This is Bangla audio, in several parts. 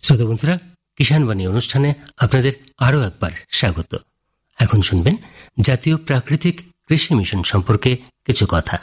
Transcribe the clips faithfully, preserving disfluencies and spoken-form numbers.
শ্রোতা বন্ধুরা, কিষাণ বাণী অনুষ্ঠানে আপনাদের আরও একবার স্বাগত। এখন শুনবেন জাতীয় প্রাকৃতিক কৃষি মিশন সম্পর্কে কিছু কথা।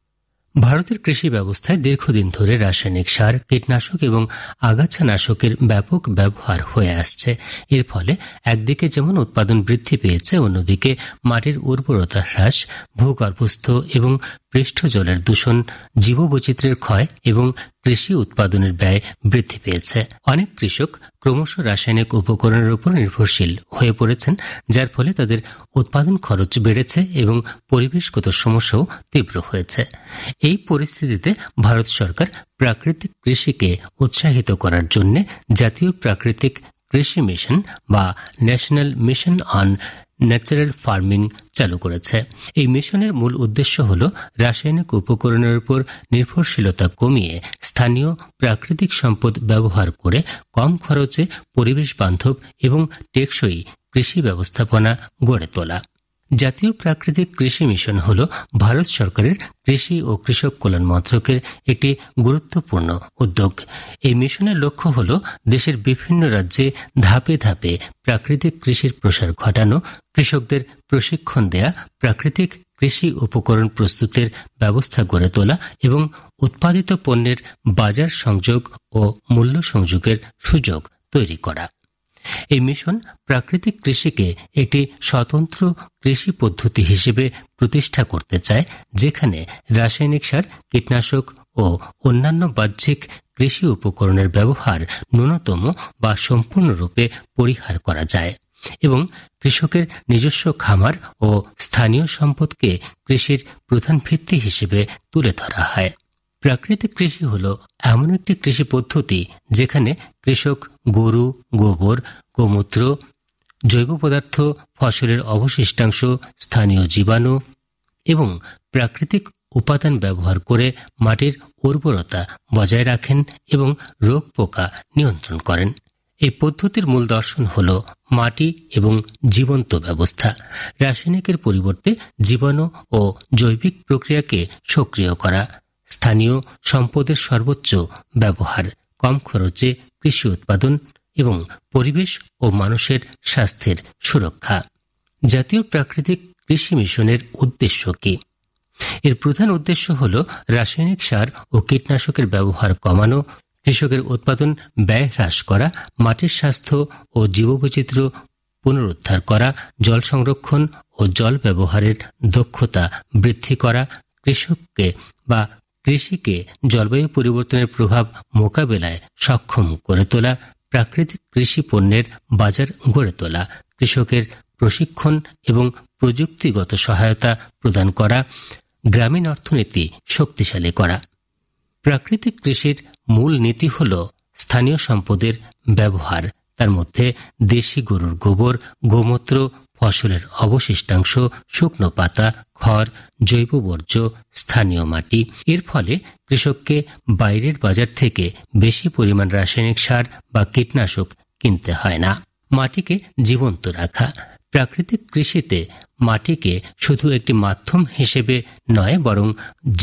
ভারতের কৃষি ব্যবস্থায় দীর্ঘদিন ধরে রাসায়নিক সার, কীটনাশক এবং আগাছানাশকের ব্যাপক ব্যবহার হয়ে আসছে। এর ফলে একদিকে যেমন উৎপাদন বৃদ্ধি পেয়েছে, অন্যদিকে মাটির উর্বরতা হ্রাস, ভূগর্ভস্থ এবং পৃষ্ঠ জলের দূষণ, জীববৈচিত্র্যের ক্ষয় এবং কৃষি উৎপাদনের ব্যয় বৃদ্ধি পেয়েছে। অনেক কৃষক ক্রমশ রাসায়নিক উপকরণের উপর নির্ভরশীল হয়ে পড়েছেন, যার ফলে তাদের উৎপাদন খরচ বেড়েছে এবং পরিবেশগত সমস্যাও তীব্র হয়েছে। এই পরিস্থিতিতে ভারত সরকার প্রাকৃতিক কৃষিকে উৎসাহিত করার জন্য জাতীয় প্রাকৃতিক কৃষি মিশন বা national mission on natural farming চালু করেছে। এই মিশনের মূল উদ্দেশ্য হল রাসায়নিক উপকরণের উপর নির্ভরশীলতা কমিয়ে স্থানীয় প্রাকৃতিক সম্পদ ব্যবহার করে কম খরচে পরিবেশ বান্ধব এবং টেকসই কৃষি ব্যবস্থাপনা গড়ে তোলা। জাতীয় প্রাকৃতিক কৃষি মিশন হল ভারত সরকারের কৃষি ও কৃষক কল্যাণ মন্ত্রকের একটি গুরুত্বপূর্ণ উদ্যোগ। এই মিশনের লক্ষ্য হল দেশের বিভিন্ন রাজ্যে ধাপে ধাপে প্রাকৃতিক কৃষির প্রসার ঘটানো, কৃষকদের প্রশিক্ষণ দেয়া, প্রাকৃতিক কৃষি উপকরণ প্রস্তুতের ব্যবস্থা গড়ে তোলা এবং উৎপাদিত পণ্যের বাজার সংযোগ ও মূল্য সংযোগের সুযোগ তৈরি করা। এই মিশন প্রাকৃতিক কৃষিকে একটি স্বতন্ত্র কৃষি পদ্ধতি হিসেবে প্রতিষ্ঠা করতে চায়, যেখানে রাসায়নিক সার, কীটনাশক ও অন্যান্য বাহ্যিক কৃষি উপকরণের ব্যবহার ন্যূনতম বা সম্পূর্ণরূপে পরিহার করা যায় এবং কৃষকের নিজস্ব খামার ও স্থানীয় সম্পদকে কৃষির প্রধান ভিত্তি হিসেবে তুলে ধরা হয়। প্রাকৃতিক কৃষি হল এমন একটি কৃষি পদ্ধতি যেখানে কৃষক গরু, গোবর, গোমূত্র, জৈব পদার্থ, ফসলের অবশিষ্টাংশ, স্থানীয় জীবাণু এবং প্রাকৃতিক উপাদান ব্যবহার করে মাটির উর্বরতা বজায় রাখেন এবং রোগ পোকা নিয়ন্ত্রণ করেন। এই পদ্ধতির মূল দর্শন হল মাটি এবং জীবন্ত ব্যবস্থা। রাসায়নিকের পরিবর্তে জীবাণু ও জৈবিক প্রক্রিয়াকে সক্রিয় করা, স্থানীয় সম্পদের সর্বোচ্চ ব্যবহার, কম খরচে কৃষি উৎপাদন এবং পরিবেশ ও মানুষের স্বাস্থ্যের সুরক্ষা। জাতীয় প্রাকৃতিক কৃষি মিশনের উদ্দেশ্য কি? এর প্রধান উদ্দেশ্য হল রাসায়নিক সার ও কীটনাশকের ব্যবহার কমানো, কৃষকের উৎপাদন ব্যয় হ্রাস করা, মাটির স্বাস্থ্য ও জীববৈচিত্র্য পুনরুদ্ধার করা, জল সংরক্ষণ ও জল ব্যবহারের দক্ষতা বৃদ্ধি করা, কৃষককে বা কৃষিকে জলবায়ু পরিবর্তনের প্রভাব মোকাবেলায় সক্ষম করে তোলা, প্রাকৃতিক কৃষি পণ্যের বাজার গড়ে তোলা, কৃষকের প্রশিক্ষণ এবং প্রযুক্তিগত সহায়তা প্রদান করা, গ্রামীণ অর্থনীতি শক্তিশালী করা। প্রাকৃতিক কৃষির মূল নীতি হল স্থানীয় সম্পদের ব্যবহার, তার মধ্যে দেশি গরুর গোবর, গোমূত্র, ফসলের অবশিষ্টাংশ, শুকনো পাতা, খড়, জৈব বর্জ্য, স্থানীয় মাটি। এর ফলে কৃষককে বাইরের বাজার থেকে বেশি পরিমাণ রাসায়নিক সার বা কীটনাশক কিনতে হয় না। মাটিকে জীবন্ত রাখা। প্রাকৃতিক কৃষিতে মাটিকে শুধু একটি মাধ্যম হিসেবে নয়, বরং